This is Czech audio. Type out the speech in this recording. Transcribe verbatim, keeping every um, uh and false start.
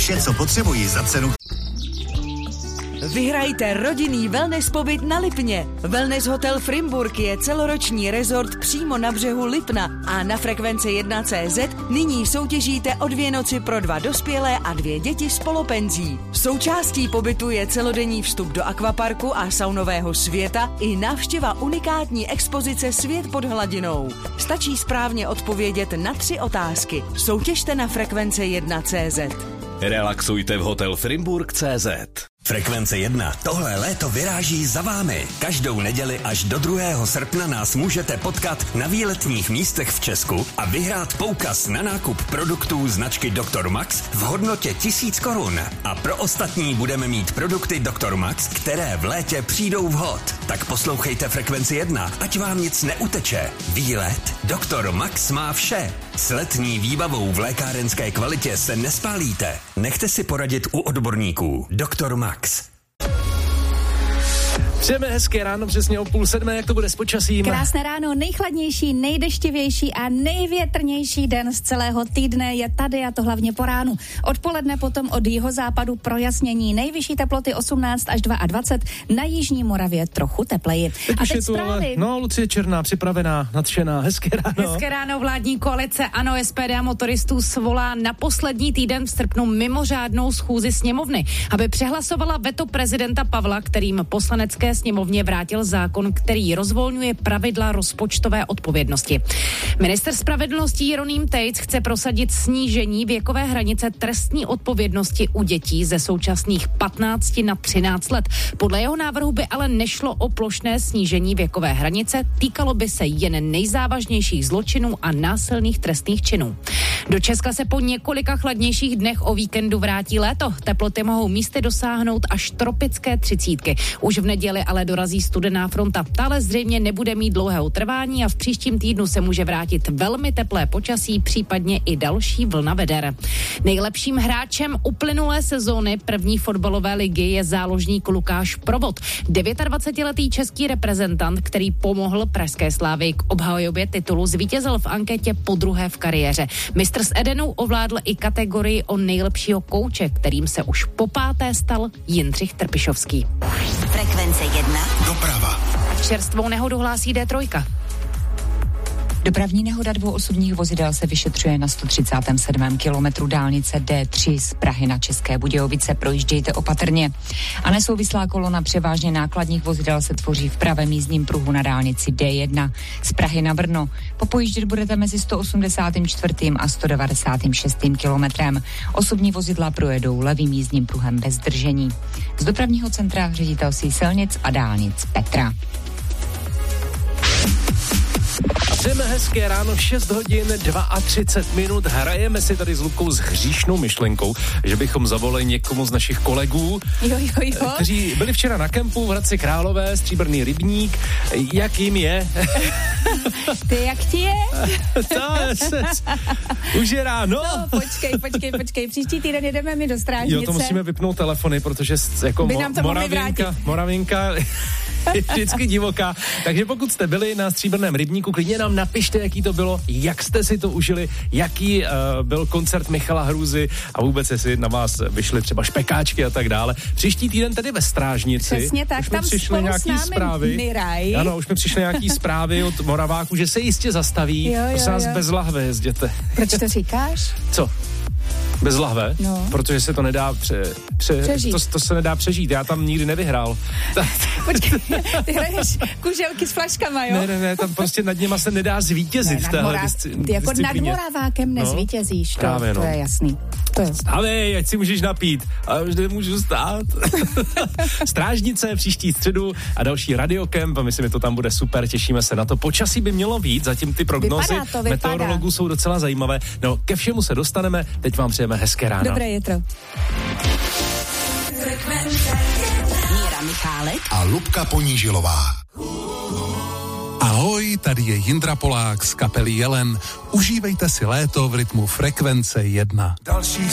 Vše, co potřebuji za cenu. Vyhrajte rodinný wellness pobyt na Lipně. Wellness Hotel Frimburg je celoroční rezort přímo na břehu Lipna a na Frekvenci jedna tečka cé zet nyní soutěžíte o dvě noci pro dva dospělé a dvě děti s polopenzí. Součástí pobytu je celodenní vstup do akvaparku a saunového světa i návštěva unikátní expozice Svět pod hladinou. Stačí správně odpovědět na tři otázky. Soutěžte na Frekvenci jedna tečka cé zet. Relaxujte v Hotel Frimburg tečka cé zet. Frekvence jedna. Tohle léto vyráží za vámi. Každou neděli až do druhého srpna nás můžete potkat na výletních místech v Česku a vyhrát poukaz na nákup produktů značky doktor Max v hodnotě tisíc korun. A pro ostatní budeme mít produkty doktor Max, které v létě přijdou vhod. Tak poslouchejte Frekvenci jedna, ať vám nic neuteče. Výlet doktor Max má vše. S letní výbavou v lékárenské kvalitě se nespálíte. Nechte si poradit u odborníků. doktor Max. Přejeme hezké ráno, přesně o půl sedmé, jak to bude s počasím? Krásné ráno, nejchladnější, nejdeštivější a největrnější den z celého týdne je tady, a to hlavně po ránu. Odpoledne potom od jihozápadu projasnění, nejvyšší teploty osmnáct až dvacet dva, na jižní Moravě trochu tepleji. Teď a už teď je tu, ale, zprávy. no, Lucie Černá, připravená, nadšená, hezké ráno. Hezké ráno, vládní koalice ANO, S P D a motoristů svolá na poslední týden v srpnu mimořádnou schůzi sněmovny, aby přehlasovala veto prezidenta Pavla, kterým poslanecké sněmovně vrátil zákon, který rozvolňuje pravidla rozpočtové odpovědnosti. Minister spravedlnosti Jeroným Tejc chce prosadit snížení věkové hranice trestní odpovědnosti u dětí ze současných patnáct na třináct let. Podle jeho návrhu by ale nešlo o plošné snížení věkové hranice, týkalo by se jen nejzávažnějších zločinů a násilných trestných činů. Do Česka se po několika chladnějších dnech o víkendu vrátí léto. Teploty mohou místy dosáhnout až tropické třicítky. Už v neděli ale dorazí studená fronta. Ta zřejmě nebude mít dlouhého trvání a v příštím týdnu se může vrátit velmi teplé počasí, případně i další vlna veder. Nejlepším hráčem uplynulé sezóny první fotbalové ligy je záložník Lukáš Provod. dvacetidevítiletý český reprezentant, který pomohl pražské Slávii k obhajobě titulu, zvítězil v anketě podruhé v kariéře. Mistr z Edenu ovládl i kategorii o nejlepšího kouče, kterým se už po páté stal Jindřich Trpišovský. Frekvence jedna. Doprava. Čerstvou nehodu hlásí D tři. Dopravní nehoda dvou osobních vozidel se vyšetřuje na sto třicátém sedmém kilometru dálnice D tři z Prahy na České Budějovice. Projíždějte opatrně. A nesouvislá kolona převážně nákladních vozidel se tvoří v pravém jízdním pruhu na dálnici D jedna z Prahy na Brno. Popojíždět budete mezi sto osmdesátým čtvrtým a sto devadesátým šestým kilometrem. Osobní vozidla projedou levým jízdním pruhem bez zdržení. Z dopravního centra Ředitelství silnic a dálnic Petra. Přejeme hezké ráno, šest hodin třicet dva minut. Hrajeme si tady s Lubkou s hříšnou myšlenkou, že bychom zavolali někomu z našich kolegů, jo, jo, jo. kteří byli včera na kempu v Hradci Králové, Stříbrný rybník. Jak jim je? Ty, jak ti je? To se, už je ráno. No, počkej, počkej, počkej. Příští týden jedeme mi do Strážnice. Jo, to musíme vypnout telefony, protože jako by nám to Moravinka, Moravinka je vždycky divoká. Takže pokud jste byli na Stříbrném rybníku, klidně nám napište, jaký to bylo, jak jste si to užili, jaký uh, byl koncert Michala Hrůzy a vůbec jestli na vás vyšly třeba špekáčky a tak dále. Příští týden tedy ve Strážnici. Přesně tak, už tam přišly nějaký zprávy. Miraj. Ano, už mi přišly nějaký zprávy od Moraváků, že se jistě zastaví. Jo, jo, Prosím vás, jo. bez lahve jezděte. Proč to říkáš? Co? Bez lahve? No. Protože se to nedá pře, pře, přežít. To, to se nedá přežít. Já tam nikdy nevyhrál. Počkej, ty hraješ kuželky s flaškama, jo? Ne, ne, ne, tam prostě nad něma se nedá zvítězit Ne, v téhle Morá... disci- Ty jako nad disciplíně. Moravákem nezvítězíš, to, právě, no. to je jasný. To je... Stávej, ať si můžeš napít. A už nemůžu stát. Strážnice příští středu a další radiokemp a myslím, že to tam bude super, těšíme se na to. Počasí by mělo být, zatím ty prognózy Vypadá to, vypadá. meteorologů jsou docela zajímavé. No, ke všemu se dostaneme, teď vám přejeme hezké ráno. Dobré jutro. Míra Michálek A Lubka Ponížilová. Ahoj, tady je Jindra Polák z kapely Jelen. Užívejte si léto v rytmu Frekvence jedna. Dalších